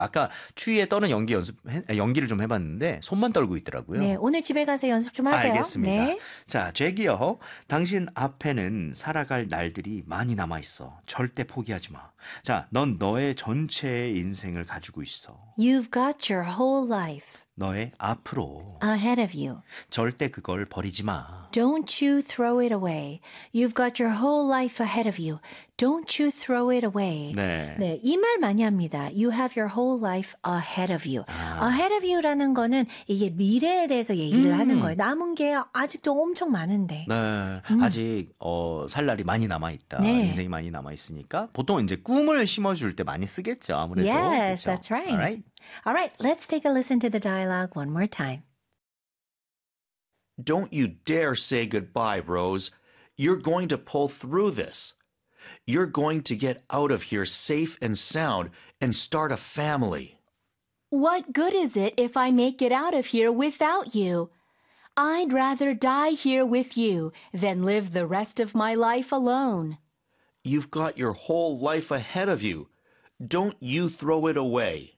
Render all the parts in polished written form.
아까 추위에 떠는 연기를 좀 해봤는데 손만 떨고 있더라고요. 네, 오늘 집에 가서 연습 좀 하세요. 알겠습니다. 네. 자, 잭이요. 당신 앞에는 살아갈 날들이 많이 남아있어. 절대 포기하지 마. 자, 넌 너의 전체의 인생을 가지고 있어. You've got your whole life 너의 앞으로. ahead of you. 절대 그걸 버리지 마. Don't you throw it away. You've got your whole life ahead of you. Don't you throw it away. 네. 네, 이 말 많이 합니다. You have your whole life ahead of you. ahead of you라는 거는 이게 미래에 대해서 얘기를 하는 거예요. 남은 게 아직도 엄청 많은데. 네, 아직 살 날이 많이 남아있다. 네. 인생이 많이 남아있으니까 보통 이제 꿈을 심어줄 때 많이 쓰겠죠. 아무래도. Yes, 그렇죠? that's right. Alright? All right, let's take a listen to the dialogue one more time. Don't you dare say goodbye, Rose. You're going to pull through this. You're going to get out of here safe and sound and start a family. What good is it if I make it out of here without you? I'd rather die here with you than live the rest of my life alone. You've got your whole life ahead of you. Don't you throw it away.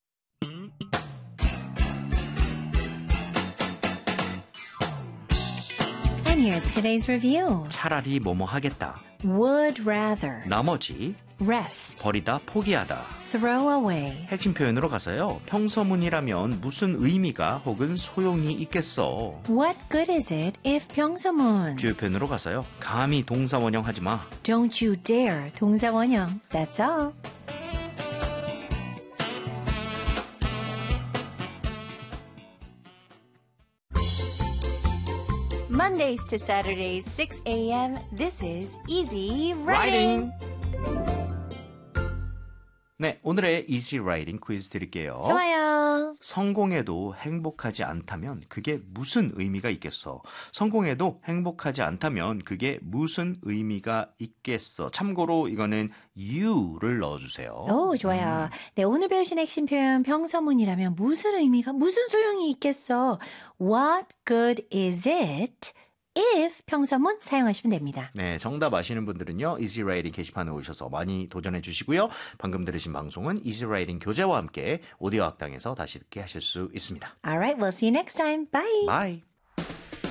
And here's today's review. 차라리 뭐뭐 하겠다. Would rather. 나머지 Rest. 버리다 포기하다. Throw away. 핵심 표현으로 가서요. 평서문이라면 무슨 의미가 혹은 소용이 있겠어. What good is it if 평서문? 주요 표현으로 가서요. 감히 동사원형 하지 마. Don't you dare 동사원형. That's all. Mondays to Saturdays, 6 a.m. This is Easy Writing. 네, 오늘의 Easy Writing 퀴즈 드릴게요. 좋아요. 성공해도 행복하지 않다면 그게 무슨 의미가 있겠어? 성공해도 행복하지 않다면 그게 무슨 의미가 있겠어? 참고로 이거는 you를 넣어주세요. 오, 좋아요. 네, 오늘 배우신 핵심 표현 평서문이라면 무슨 의미가, 무슨 소용이 있겠어? What good is it if 평서문 사용하시면 됩니다. 네, 정답 아시는 분들은요. Easy Writing 게시판에 오셔서 많이 도전해 주시고요. 방금 들으신 방송은 Easy Writing 교재와 함께 오디오 학당에서 다시 듣게 하실 수 있습니다. Alright, we'll see you next time. Bye. Bye.